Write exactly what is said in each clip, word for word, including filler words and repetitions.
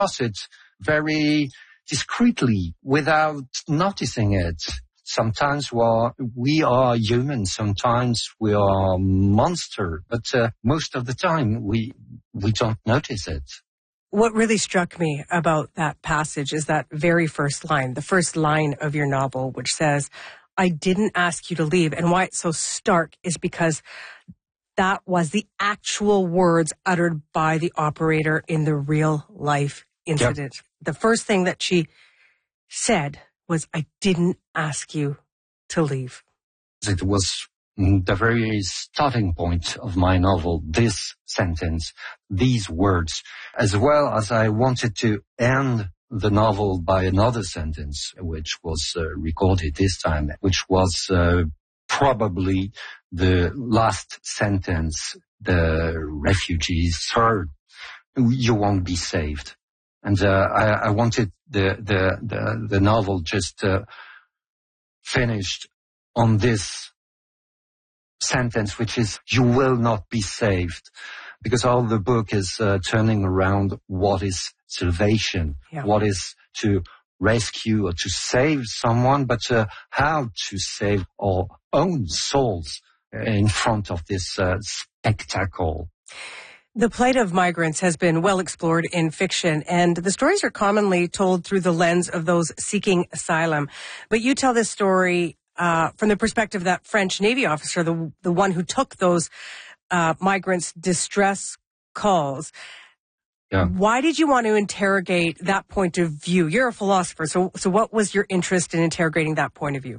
does it very discreetly without noticing it. Sometimes we are, we are human, sometimes we are monster, but uh, most of the time we we don't notice it. What really struck me about that passage is that very first line, the first line of your novel, which says, "I didn't ask you to leave." And why it's so stark is because that was the actual words uttered by the operator in the real life incident. Yep. The first thing that she said was, "I didn't ask you to leave." It was the very starting point of my novel, this sentence, these words, as well as I wanted to end the novel by another sentence, which was uh, recorded this time, which was uh, probably the last sentence the refugees heard: "You won't be saved." And uh, I, I wanted the, the, the, the novel just uh, finished on this sentence, which is, "You will not be saved." Because all the book is uh, turning around what is salvation, yeah. What is to rescue or to save someone, but uh, how to save our own souls in front of this uh, spectacle. The plight of migrants has been well explored in fiction, and the stories are commonly told through the lens of those seeking asylum. But you tell this story uh, from the perspective of that French Navy officer, the the one who took those uh, migrants' distress calls. Yeah. Why did you want to interrogate that point of view? You're a philosopher, so so what was your interest in interrogating that point of view?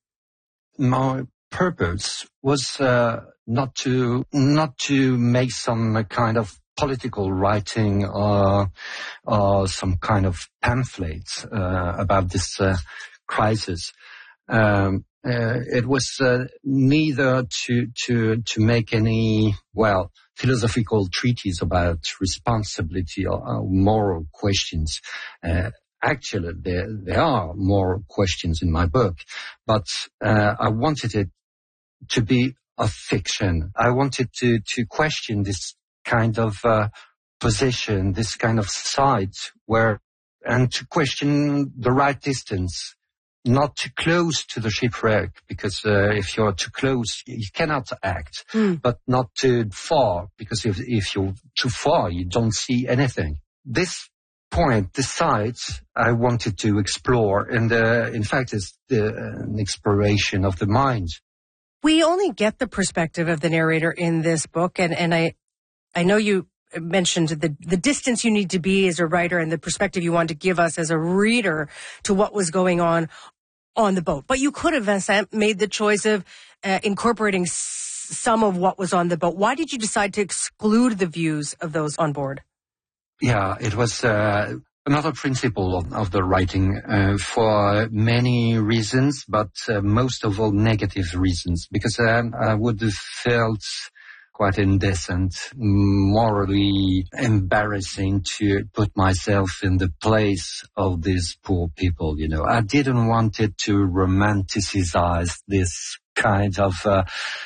My purpose was uh, not to not to make some kind of political writing or or some kind of pamphlet uh, about this uh, crisis. Um, uh, it was uh, neither to to to make any well philosophical treatise about responsibility or, or moral questions. Uh, Actually, there, there are more questions in my book, but uh, I wanted it to be a fiction. I wanted to, to question this kind of uh, position, this kind of side where, and to question the right distance, not too close to the shipwreck, because uh, if you're too close, you cannot act, mm. but not too far, because if, if you're too far, you don't see anything. This point, the site I wanted to explore, and uh, in fact it's the, uh, an exploration of the mind. We only get the perspective of the narrator in this book, and, and I I know you mentioned the, the distance you need to be as a writer and the perspective you want to give us as a reader to what was going on on the boat. But you could have, Vincent, made the choice of uh, incorporating s- some of what was on the boat. Why did you decide to exclude the views of those on board? Yeah, it was uh, another principle of, of the writing uh, for many reasons, but uh, most of all negative reasons, because uh, I would have felt quite indecent, morally embarrassing to put myself in the place of these poor people, you know. I didn't want it to romanticize this kind of... Uh,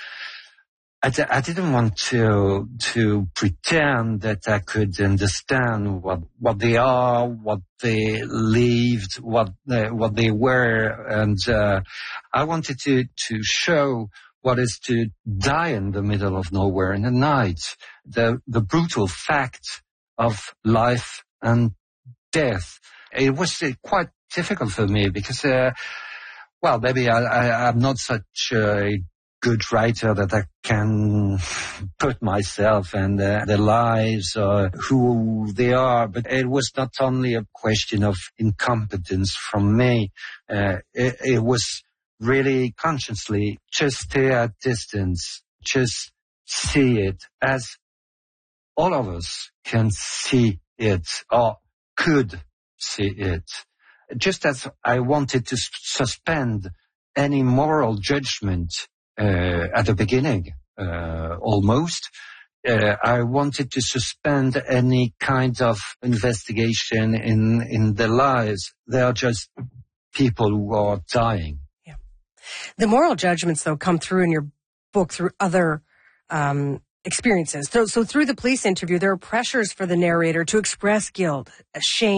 I, d- I didn't want to to pretend that I could understand what what they are, what they lived, what they, what they were, and uh, I wanted to to show what is to die in the middle of nowhere in the night, the the brutal fact of life and death. It was uh, quite difficult for me because, uh, well, maybe I, I I'm not such a good writer that I can put myself and uh, their lives or who they are. But it was not only a question of incompetence from me. Uh, it, it was really consciously just stay at distance, just see it as all of us can see it or could see it. Just as I wanted to suspend any moral judgment Uh, at the beginning, uh, almost, uh, I wanted to suspend any kind of investigation in, in their lives. They are just people who are dying. Yeah. The moral judgments, though, come through in your book through other um, experiences. So, so through the police interview, there are pressures for the narrator to express guilt, shame,